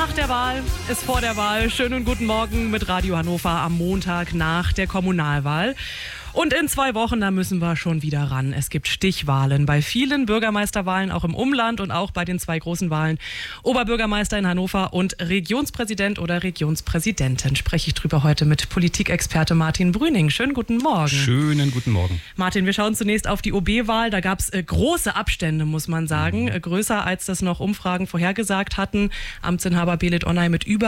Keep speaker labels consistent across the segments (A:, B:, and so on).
A: Nach der Wahl ist vor der Wahl. Schönen und guten Morgen mit Radio Hannover am Montag nach der Kommunalwahl. Und in 2 Wochen, da müssen wir schon wieder ran. Es gibt Stichwahlen bei vielen Bürgermeisterwahlen, auch im Umland und auch bei den 2 großen Wahlen. Oberbürgermeister in Hannover und Regionspräsident oder Regionspräsidentin. Spreche ich drüber heute mit Politikexperte Martin Brüning. Schönen guten Morgen.
B: Schönen guten Morgen.
A: Martin, wir schauen zunächst auf die OB-Wahl. Da gab es große Abstände, muss man sagen. Größer, als das noch Umfragen vorhergesagt hatten. Amtsinhaber Belit Onay mit über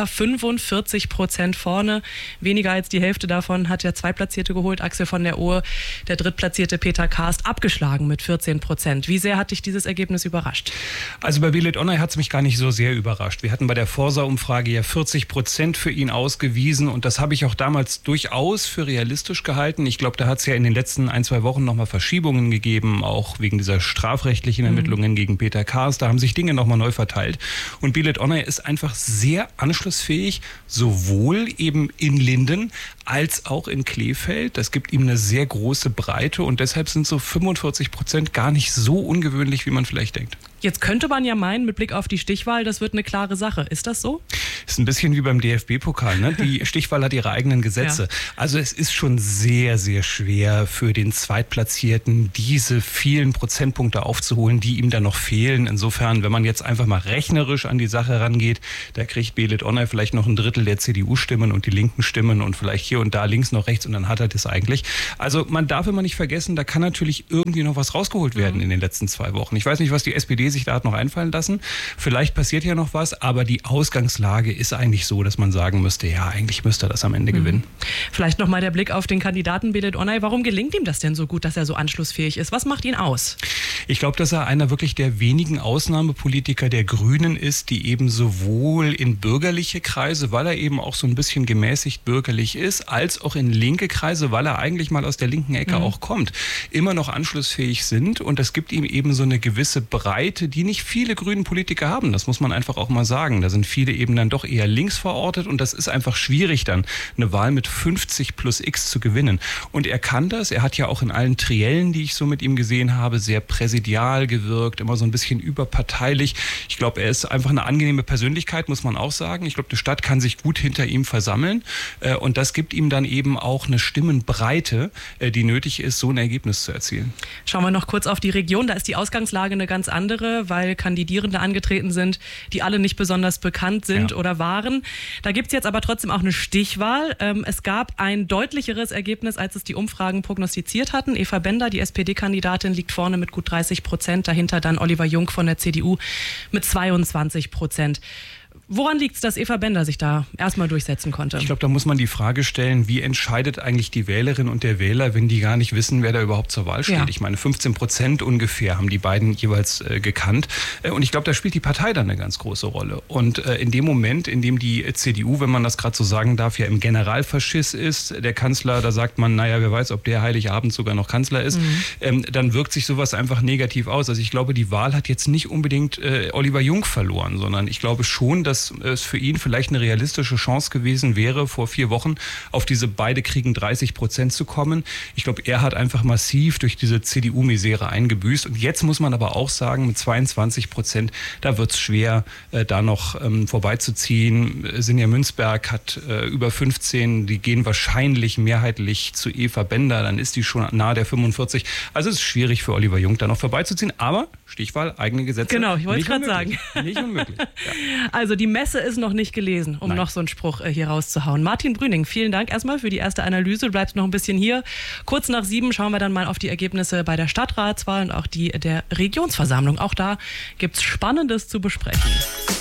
A: 45% vorne. Weniger als die Hälfte davon hat der Zweitplatzierte geholt, Axel von der Ohe. Der Drittplatzierte Peter Karst abgeschlagen mit 14%. Wie sehr hat dich dieses Ergebnis überrascht?
B: Also bei Belit Onay hat es mich gar nicht so sehr überrascht. Wir hatten bei der Forsa-Umfrage ja 40% für ihn ausgewiesen und das habe ich auch damals durchaus für realistisch gehalten. Ich glaube, da hat es ja in den letzten 1-2 Wochen nochmal Verschiebungen gegeben, auch wegen dieser strafrechtlichen Ermittlungen gegen Peter Karst. Da haben sich Dinge nochmal neu verteilt. Und Belit Onay ist einfach sehr anschlussfähig, sowohl eben in Linden als auch in Kleefeld. Das gibt ihm eine sehr große Breite und deshalb sind so 45% gar nicht so ungewöhnlich, wie man vielleicht denkt.
A: Jetzt könnte man ja meinen, mit Blick auf die Stichwahl, das wird eine klare Sache. Ist das so?
B: Ist ein bisschen wie beim DFB-Pokal, ne? Die Stichwahl hat ihre eigenen Gesetze. Ja. Also es ist schon sehr, sehr schwer für den Zweitplatzierten, diese vielen Prozentpunkte aufzuholen, die ihm dann noch fehlen. Insofern, wenn man jetzt einfach mal rechnerisch an die Sache rangeht, da kriegt Belit Onay vielleicht noch 1/3 der CDU-Stimmen und die linken Stimmen und vielleicht hier und da links noch rechts und dann hat er das eigentlich. Also man darf immer nicht vergessen, da kann natürlich irgendwie noch was rausgeholt werden in den letzten 2 Wochen. Ich weiß nicht, was die SPD sich da hat noch einfallen lassen. Vielleicht passiert ja noch was, aber die Ausgangslage ist eigentlich so, dass man sagen müsste, ja, eigentlich müsste er das am Ende gewinnen.
A: Vielleicht nochmal der Blick auf den Kandidaten Belit Onay. Warum gelingt ihm das denn so gut, dass er so anschlussfähig ist? Was macht ihn aus?
B: Ich glaube, dass er einer wirklich der wenigen Ausnahmepolitiker der Grünen ist, die eben sowohl in bürgerliche Kreise, weil er eben auch so ein bisschen gemäßigt bürgerlich ist, als auch in linke Kreise, weil er eigentlich mal aus der linken Ecke auch kommt, immer noch anschlussfähig sind. Und das gibt ihm eben so eine gewisse Breite, die nicht viele grünen Politiker haben. Das muss man einfach auch mal sagen. Da sind viele eben dann doch eher links verortet und das ist einfach schwierig dann, eine Wahl mit 50 plus X zu gewinnen. Und er kann das. Er hat ja auch in allen Triellen, die ich so mit ihm gesehen habe, sehr präsidial gewirkt, immer so ein bisschen überparteilich. Ich glaube, er ist einfach eine angenehme Persönlichkeit, muss man auch sagen. Ich glaube, die Stadt kann sich gut hinter ihm versammeln und das gibt ihm dann eben auch eine Stimmenbreite, die nötig ist, so ein Ergebnis zu erzielen.
A: Schauen wir noch kurz auf die Region. Da ist die Ausgangslage eine ganz andere, weil Kandidierende angetreten sind, die alle nicht besonders bekannt sind oder waren. Da gibt es jetzt aber trotzdem auch eine Stichwahl. Es gab ein deutlicheres Ergebnis, als es die Umfragen prognostiziert hatten. Eva Bender, die SPD-Kandidatin, liegt vorne mit gut 30%. Dahinter dann Oliver Jung von der CDU mit 22%. Woran liegt es, dass Eva Bender sich da erstmal durchsetzen konnte?
B: Ich glaube, da muss man die Frage stellen, wie entscheidet eigentlich die Wählerin und der Wähler, wenn die gar nicht wissen, wer da überhaupt zur Wahl steht? Ja. Ich meine, 15% ungefähr haben die beiden jeweils gekannt. Und ich glaube, da spielt die Partei dann eine ganz große Rolle. Und in dem Moment, in dem die CDU, wenn man das gerade so sagen darf, ja im Generalfaschist ist, der Kanzler, da sagt man, naja, wer weiß, ob der Heiligabend sogar noch Kanzler ist, dann wirkt sich sowas einfach negativ aus. Also ich glaube, die Wahl hat jetzt nicht unbedingt Oliver Jung verloren, sondern ich glaube schon, dass es für ihn vielleicht eine realistische Chance gewesen wäre, vor 4 Wochen auf diese beide kriegen 30% zu kommen. Ich glaube, er hat einfach massiv durch diese CDU-Misere eingebüßt. Und jetzt muss man aber auch sagen, mit 22%, da wird es schwer, da noch vorbeizuziehen. Sinja Münzberg hat über 15, die gehen wahrscheinlich mehrheitlich zu Eva Bender, dann ist die schon nahe der 45. Also es ist schwierig für Oliver Jung, da noch vorbeizuziehen. Aber, Stichwahl, eigene Gesetze.
A: Genau, ich wollte es gerade sagen.
B: Nicht unmöglich. Ja.
A: Also die Messe ist noch nicht gelesen, um noch so einen Spruch hier rauszuhauen. Martin Brüning, vielen Dank erstmal für die erste Analyse. Du bleibst noch ein bisschen hier. Kurz nach 7 schauen wir dann mal auf die Ergebnisse bei der Stadtratswahl und auch die der Regionsversammlung. Auch da gibt es Spannendes zu besprechen.